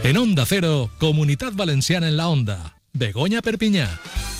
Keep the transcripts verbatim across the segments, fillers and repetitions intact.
En Onda Cero, Comunitat Valenciana en la Onda. Begoña Perpinyà.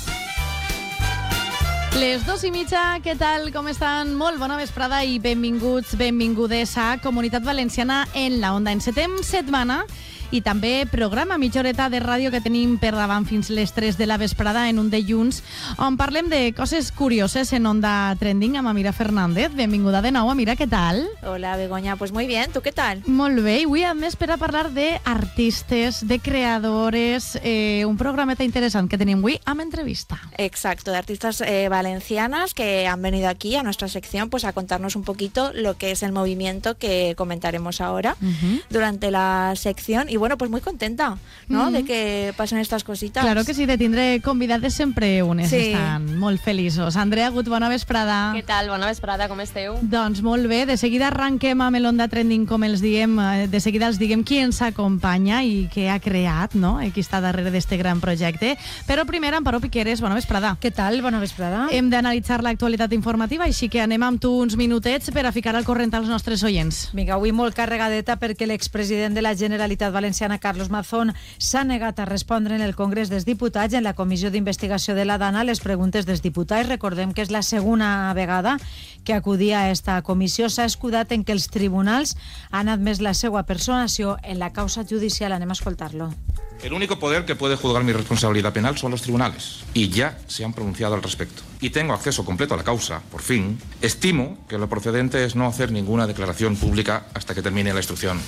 Les dos i mitja, què tal, com estan? Molt bona vesprada i benvinguts, benvingudes a Comunitat Valenciana en la Onda. Encetem setmana i també programa mitja horeta de ràdio que tenim per davant fins les tres de la vesprada en un dilluns, on parlem de coses curioses en Onda Trending amb Amira Fernández. Benvinguda de nou, Amira, què tal? Hola, Begoña, pues muy bien, ¿tú qué tal? Molt bé, i avui a més per a parlar d'artistes, de creadores, eh, un programeta interessant que tenim avui amb entrevista. Exacto, de artistas eh, valencianas que han venido aquí a nuestra sección pues a contarnos un poquito lo que es el movimiento que comentaremos ahora uh-huh. durante la sección. Y bueno, pues muy contenta, ¿no? Mm-hmm. De que pasen estas cositas. Claro que sí, de tindre convidades sempre unes. Sí. Estan molt feliços. Andrea Gut, bona vesprada. Què tal? Bona vesprada, com esteu? Doncs molt bé, de seguida arranquem amb l'Onda Trending, com els diem, de seguida els diguem qui ens acompanya i què ha creat, no? Qui està darrere d'este gran projecte. Però primer, Amparo Piqueres, bona vesprada. Què tal? Bona vesprada. Hem d'analitzar l'actualitat informativa, així que anem amb tu uns minutets per a ficar al corrent als nostres oients. Vinga, avui molt carregadeta perquè l'expresident de la Generalitat Valenciana, Carlos Mazón, s'ha negat a respondre en el Congrés dels Diputats en la Comissió d'Investigació de la Dana les preguntes dels diputats. Recordem que és la segona vegada que acudia a esta comissió. S'ha escudat en que els tribunals han admès la seva personació en la causa judicial. Anem a escoltar-lo. El único poder que puede juzgar mi responsabilidad penal son los tribunales, y ya se han pronunciado al respecto. Y tengo acceso completo a la causa, por fin. Estimo que lo procedente es no hacer ninguna declaración pública hasta que termine la instrucción.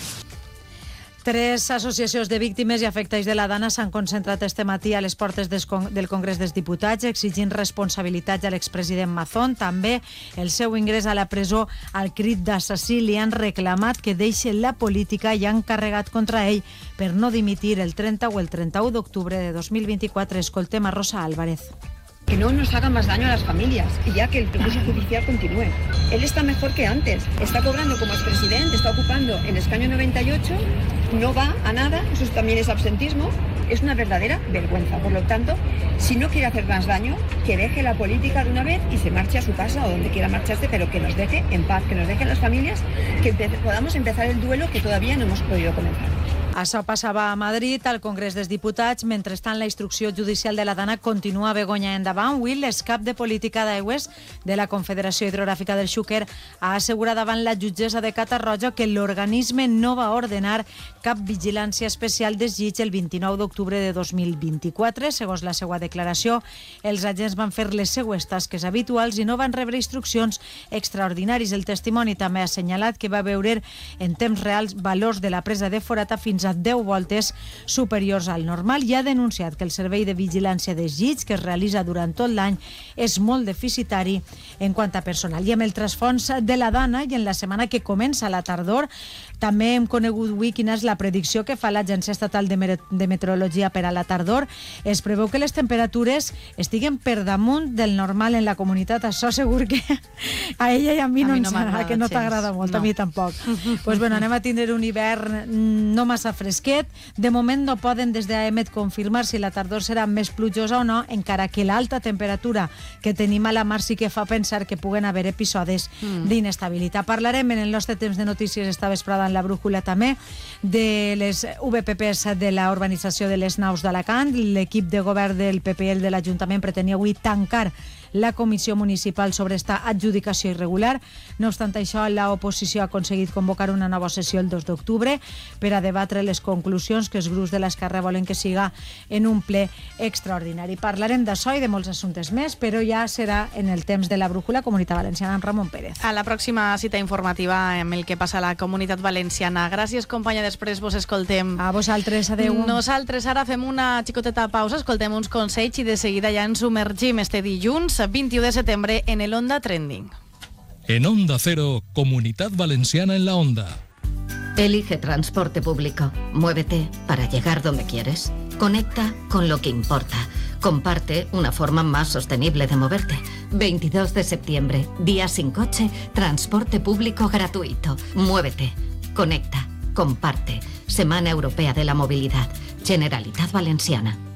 Tres associacions de víctimes i afectats de la Dana s'han concentrat este matí a les portes del Congrés dels Diputats exigint responsabilitats a l'expresident Mazón. També el seu ingrés a la presó al crit d'assassí. Li han reclamat que deixi la política i han carregat contra ell per no dimitir el trenta o el trenta-u d'octubre de dos mil vint-i-quatre. Escoltem a Rosa Álvarez. Que no nos haga más daño a las familias y ya que el proceso judicial continúe. Él está mejor que antes, está cobrando como expresidente, está ocupando el escaño noventa y ocho, no va a nada, eso también es absentismo, es una verdadera vergüenza. Por lo tanto, si no quiere hacer más daño, que deje la política de una vez y se marche a su casa o donde quiera marcharse, pero que nos deje en paz, que nos deje a las familias, que empe- podamos empezar el duelo que todavía no hemos podido comenzar. Això passava a Madrid, al Congrés dels Diputats. Mentrestant, la instrucció judicial de la Dana continua. Begoña, endavant. Avui, l'escap de política d'aigües de la Confederació Hidrogràfica del Xúquer ha assegurat davant la jutgessa de Catarroja que l'organisme no va ordenar cap vigilància especial dels llits el vint-i-nou d'octubre de dos mil vint-i-quatre. Segons la seva declaració, els agents van fer les seues tasques habituals i no van rebre instruccions extraordinaris. El testimoni també ha assenyalat que va veure en temps reals valors de la presa de forata fins a deu voltes superiors al normal i ha denunciat que el servei de vigilància dels llits que es realitza durant tot l'any és molt deficitari en quant a personal. I amb el trasfons de la Dana i en la setmana que comença la tardor, també hem conegut avui quina és la predicció que fa l'Agència Estatal de, Mer- de Meteorologia per a la tardor. Es preveu que les temperatures estiguen per damunt del normal en la comunitat. Això segur que a ella i a mi, a no, mi no ens, que no t'agrada molt, no. A mi tampoc. Pues bueno, anem a tindre un hivern no massa fresquet. De moment no poden des d'A E M E T confirmar si la tardor serà més plujosa o no, encara que l'alta temperatura que tenim a la mar sí que fa pensar que puguen haver episodis mm. d'inestabilitat. Parlarem en el nostre temps de notícies esta vesprada en la brújula també de les V P Ps de la urbanització de les Naus d'Alacant. L'equip de govern del P P L de l'Ajuntament pretenia avui tancar la comissió municipal sobre esta adjudicació irregular. No obstant això, l'oposició ha aconseguit convocar una nova sessió el dos d'octubre per a debatre les conclusions que els grups de l'Esquerra volen que siga en un ple extraordinari. Parlarem d'això i de molts assumptes més, però ja serà en el temps de la brújula Comunitat Valenciana amb Ramon Pérez. A la pròxima cita informativa amb el que passa a la Comunitat Valenciana. Gràcies, companya, després vos escoltem. A vosaltres, adeu. Nosaltres ara fem una xicoteta pausa, escoltem uns consells i de seguida ja ens submergim este dilluns vint-i-u de setembre en el Onda Trending. En Onda Cero, Comunitat Valenciana en la Onda. Elige transporte público. Muévete para llegar donde quieres. Conecta con lo que importa. Comparte una forma más sostenible de moverte. veintidós de septiembre, día sin coche, transporte público gratuito. Muévete, conecta, comparte. Semana Europea de la Movilidad. Generalitat Valenciana.